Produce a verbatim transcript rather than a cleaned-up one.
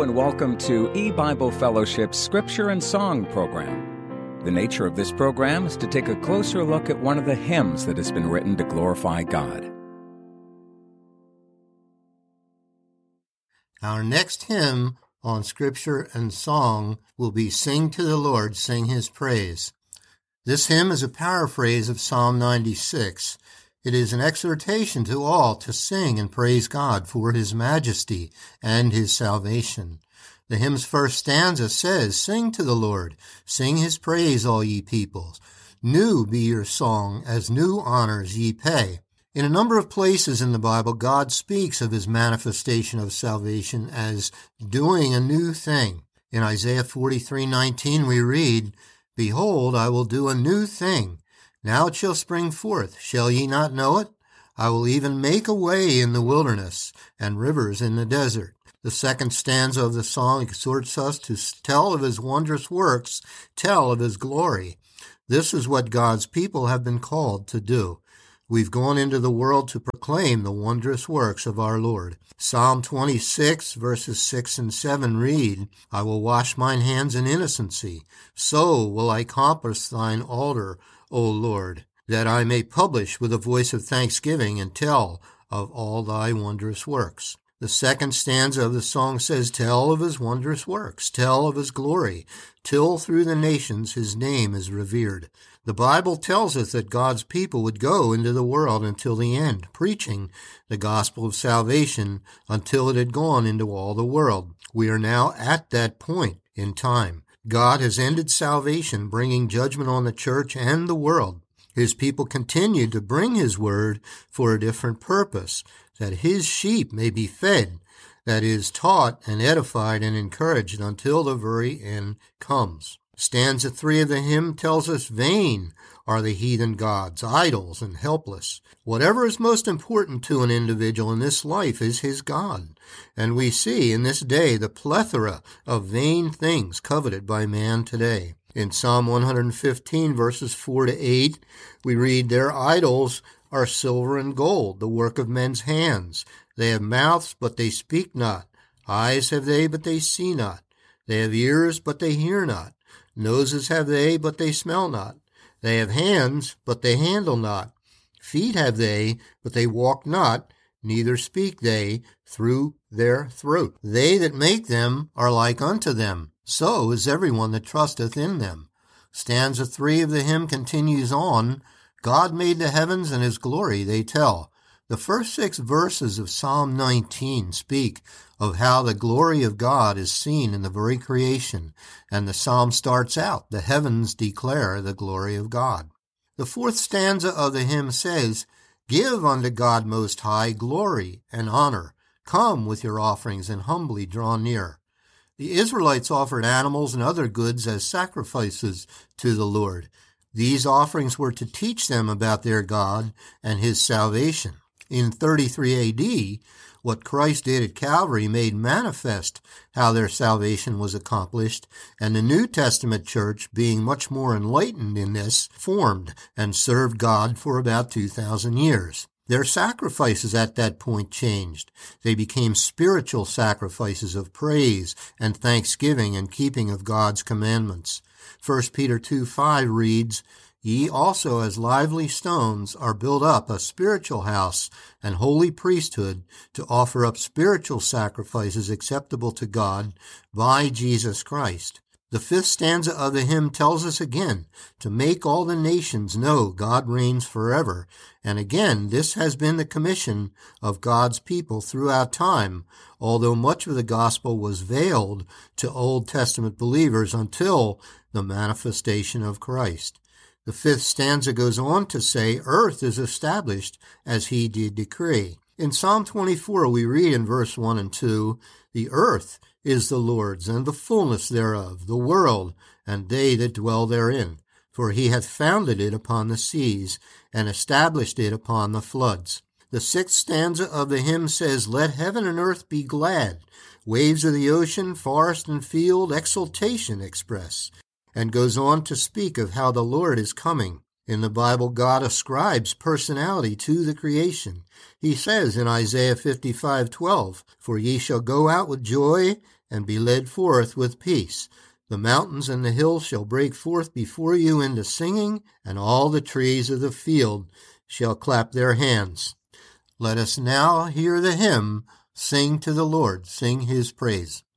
and welcome to E-Bible Fellowship's Scripture and Song program. The nature of this program is to take a closer look at one of the hymns that has been written to glorify God. Our next hymn on Scripture and Song will be Sing to the Lord, Sing His Praise. This hymn is a paraphrase of Psalm ninety-six. It is an exhortation to all to sing and praise God for His majesty and His salvation. The hymn's first stanza says, Sing to the Lord, sing His praise, all ye peoples. New be your song, as new honors ye pay. In a number of places in the Bible, God speaks of His manifestation of salvation as doing a new thing. In Isaiah forty-three nineteen we read, Behold, I will do a new thing. Now it shall spring forth. Shall ye not know it? I will even make a way in the wilderness and rivers in the desert. The second stanza of the song exhorts us to tell of His wondrous works, tell of His glory. This is what God's people have been called to do. We've gone into the world to proclaim the wondrous works of our Lord. Psalm twenty-six, verses six and seven read, I will wash mine hands in innocency. So will I compass thine altar, O Lord, that I may publish with a voice of thanksgiving and tell of all thy wondrous works. The second stanza of the song says, Tell of His wondrous works, tell of His glory, till through the nations His name is revered. The Bible tells us that God's people would go into the world until the end, preaching the gospel of salvation until it had gone into all the world. We are now at that point in time. God has ended salvation, bringing judgment on the church and the world. His people continue to bring His word for a different purpose, that His sheep may be fed, that is, taught and edified and encouraged until the very end comes. Stanza three of the hymn tells us, Vain are the heathen gods, idols and helpless. Whatever is most important to an individual in this life is his God. And we see in this day the plethora of vain things coveted by man today. In Psalm one fifteen, verses four to eight, we read, Their idols are silver and gold, the work of men's hands. They have mouths, but they speak not. Eyes have they, but they see not. They have ears, but they hear not. Noses have they, but they smell not. They have hands, but they handle not. Feet have they, but they walk not, neither speak they through their throat. They that make them are like unto them. So is everyone that trusteth in them. Stanza three of the hymn continues on, God made the heavens and His glory they tell. The first six verses of Psalm nineteen speak of how the glory of God is seen in the very creation, and the psalm starts out, the heavens declare the glory of God. The fourth stanza of the hymn says, Give unto God most high glory and honor. Come with your offerings and humbly draw near. The Israelites offered animals and other goods as sacrifices to the Lord. These offerings were to teach them about their God and His salvation. In thirty-three A D, what Christ did at Calvary made manifest how their salvation was accomplished, and the New Testament church, being much more enlightened in this, formed and served God for about two thousand years. Their sacrifices at that point changed. They became spiritual sacrifices of praise and thanksgiving and keeping of God's commandments. First Peter two five reads, Ye also as lively stones are built up a spiritual house and holy priesthood to offer up spiritual sacrifices acceptable to God by Jesus Christ. The fifth stanza of the hymn tells us again to make all the nations know God reigns forever. And again, this has been the commission of God's people throughout time, although much of the gospel was veiled to Old Testament believers until the manifestation of Christ. The fifth stanza goes on to say, Earth is established as He did decree. In Psalm twenty-four, we read in verse one and two, The earth is the Lord's, and the fullness thereof, the world, and they that dwell therein. For He hath founded it upon the seas, and established it upon the floods. The sixth stanza of the hymn says, Let heaven and earth be glad. Waves of the ocean, forest and field, exultation express. And goes on to speak of how the Lord is coming. In the Bible, God ascribes personality to the creation. He says in Isaiah fifty-five twelve, "For ye shall go out with joy and be led forth with peace. The mountains and the hills shall break forth before you into singing, and all the trees of the field shall clap their hands." Let us now hear the hymn, "Sing to the Lord," sing his praise.